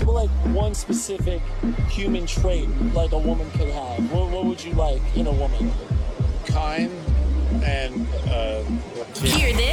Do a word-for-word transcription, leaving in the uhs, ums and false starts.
about like one specific human trait like a woman could have? What, what would you like in a woman? Kind and uh, Hear this?